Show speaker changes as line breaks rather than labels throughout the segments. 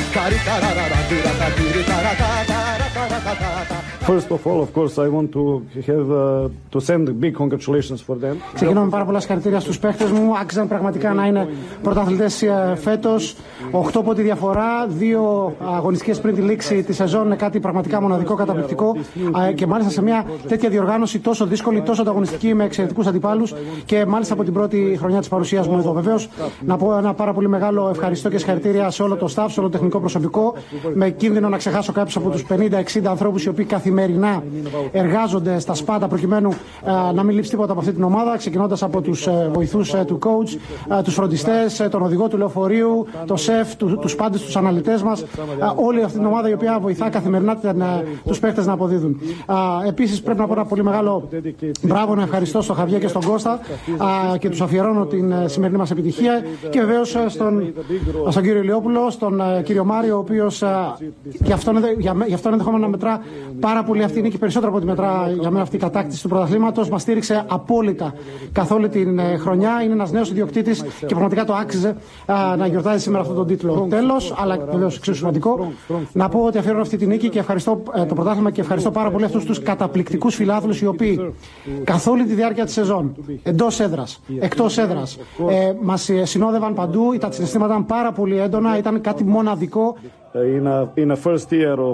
First of all, of course, I want to send big congratulations for them.
Ξεκινώ με πάρα πολλά συγχαρητήρια στους παίχτες μου. Άξιζαν πραγματικά να είναι πρωταθλητές φέτος. 8 πόντοι διαφορά, 2 αγωνιστικές πριν τη λήξη τη σεζόν είναι κάτι πραγματικά μοναδικό, καταπληκτικό. Και μάλιστα σε μια τέτοια διοργάνωση τόσο δύσκολη, τόσο ανταγωνιστική, με εξαιρετικούς αντιπάλους και μάλιστα από την πρώτη χρονιά της παρουσίας μου εδώ. Βεβαίως, να πω ένα πάρα πολύ μεγάλο ευχαριστώ και συγχαρητήρια σε όλο το staff, σε όλο το τεχνικό προσωπικό. Με κίνδυνο να ξεχάσω κάποιους από τους 50-60 ανθρώπους οι οποίοι καθημερινά εργάζονται στα σπάτα προκειμένου να μην λείψει τίποτα από αυτή την ομάδα, ξεκινώντας από τους βοηθούς του coach, τους φροντιστές, τον οδηγό του λεωφορείου, το σεφ, τους πάντες, τους αναλυτές μας, όλη αυτή την ομάδα η οποία βοηθά καθημερινά τους παίκτες να αποδίδουν. Επίσης πρέπει να πω ένα πολύ μεγάλο μπράβο, να ευχαριστώ στον Χαβιέ και στον Κώστα και τους αφιερώνω την σημερινή μας επιτυχία και βεβαίως στον κύριο Ηλιόπουλο, στον κύριο Μάριο, ο οποίος γι' αυτόν ενδεχόμενο να μετρά πάρα πολύ αυτή η νίκη, περισσότερο από ό,τι μετρά για μένα αυτή η κατάκτηση του πρωταθλήματος. Μας στήριξε απόλυτα καθ' όλη την χρονιά. Είναι ένας νέος ιδιοκτήτης και πραγματικά το άξιζε να γιορτάζει σήμερα αυτόν τον τίτλο. Τέλος, αλλά βεβαίως εξίσου σημαντικό, να πω ότι αφιερώνω αυτή τη νίκη και ευχαριστώ το πρωτάθλημα και ευχαριστώ πάρα πολύ αυτούς τους καταπληκτικούς φιλάθλους οι οποίοι καθ' όλη τη διάρκεια της σεζόν, εντός έδρας, εκτός έδρας, μας συνόδευαν παντού. Τα συναισθήματα ήταν πάρα πολύ έντονα, ήταν κάτι μοναδικό.
In a first year of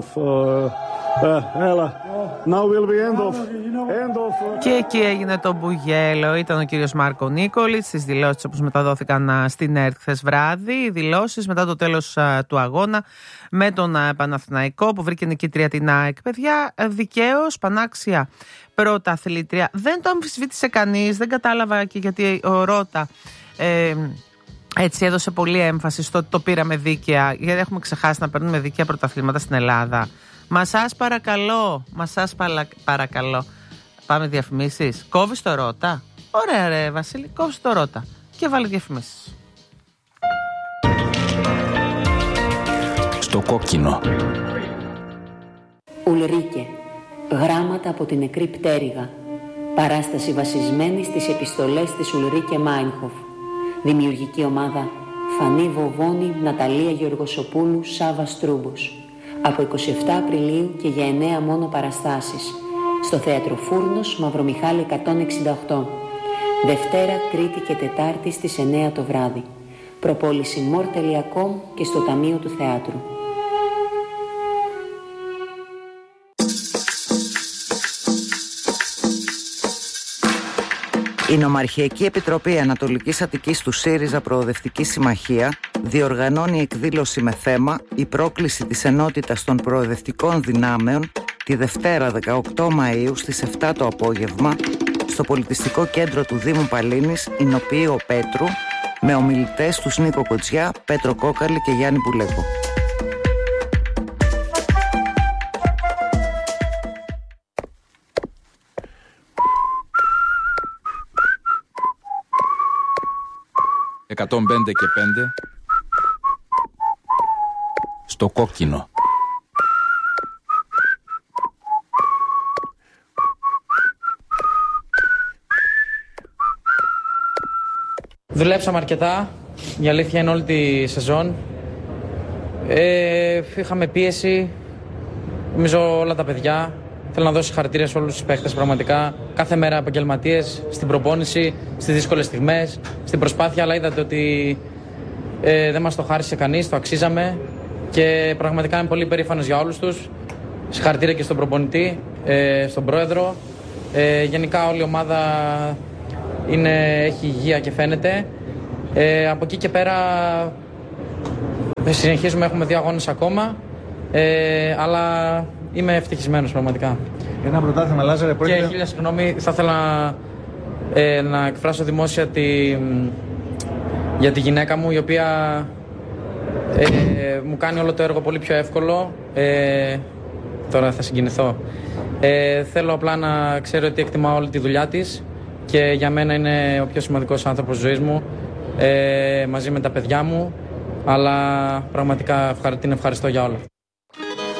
now will be end of.
Και εκεί έγινε το μπουγέλο. Ήταν ο κύριος Μάρκο Νίκολιτς στις δηλώσεις όπως μεταδόθηκαν στην ΕΡΤ χθες βράδυ. Οι δηλώσεις μετά το τέλος του αγώνα με τον Παναθηναϊκό που βρήκε νικήτρια την ΑΕΚ. Παιδιά, δικαίως, πανάξια πρωταθλήτρια. Δεν το αμφισβήτησε κανείς, δεν κατάλαβα και γιατί ο Ρώτα έτσι έδωσε πολύ έμφαση στο ότι το πήραμε δίκαια, γιατί έχουμε ξεχάσει να παίρνουμε δίκαια πρωταθλήματα στην Ελλάδα. Μα σας παρακαλώ. Πάμε διαφημίσεις. Κόβεις το Ρώτα. Ωραία ρε Βασίλη, κόβεις το Ρώτα και βάλε διαφημίσεις.
Στο κόκκινο.
Ουλρίκε. Γράμματα από την νεκρή πτέρυγα. Παράσταση βασισμένη στις επιστολές της Ουλρίκε Μάινχοφ. Δημιουργική ομάδα Φανή Βοβόνη, Ναταλία Γεωργοσοπούλου, Σάβα Στρούμπος. Από 27 Απριλίου και για 9 μόνο παραστάσεις. Στο Θέατρο Φούρνος, Μαυρομιχάλη 168. Δευτέρα, Τρίτη και Τετάρτη στις 9 το βράδυ. Προπόληση more.com και στο Ταμείο του Θεάτρου.
Η Νομαρχιακή Επιτροπή Ανατολικής Αττικής του ΣΥΡΙΖΑ Προοδευτική Συμμαχία διοργανώνει εκδήλωση με θέμα «Η πρόκληση της ενότητας των προοδευτικών δυνάμεων» τη Δευτέρα 18 Μαΐου στις 7 το απόγευμα στο Πολιτιστικό Κέντρο του Δήμου Παλίνης, Ηνοποιείο Πέτρου, με ομιλητές τους Νίκο Κοτσιά, Πέτρο Κόκαλη και Γιάννη Πουλέκο.
«105 και 5» στο κόκκινο.
Δουλέψαμε αρκετά, η αλήθεια είναι όλη τη σεζόν. Είχαμε πίεση, νομίζω όλα τα παιδιά. Θέλω να δώσω συγχαρητήρια σε όλους τους παίχτες, πραγματικά. Κάθε μέρα επαγγελματίες, στην προπόνηση, στις δύσκολες στιγμές, στην προσπάθεια, αλλά είδατε ότι δεν μας το χάρισε κανείς, το αξίζαμε και πραγματικά είμαι πολύ περήφανος για όλους τους. Συγχαρητήρια και στον προπονητή, στον πρόεδρο. Γενικά όλη η ομάδα έχει υγεία και φαίνεται. Από εκεί και πέρα συνεχίζουμε, έχουμε 2 αγώνες ακόμα, αλλά είμαι ευτυχισμένος πραγματικά.
Ένα πρωτάθλημα, Λάζαρε, πρόκειται...
Και χίλια συγγνώμη, θα ήθελα να εκφράσω δημόσια για τη γυναίκα μου, η οποία μου κάνει όλο το έργο πολύ πιο εύκολο. Τώρα θα συγκινηθώ. Θέλω απλά να ξέρω ότι εκτιμάω όλη τη δουλειά της και για μένα είναι ο πιο σημαντικός άνθρωπος της ζωής μου, μαζί με τα παιδιά μου, αλλά πραγματικά την ευχαριστώ για όλα.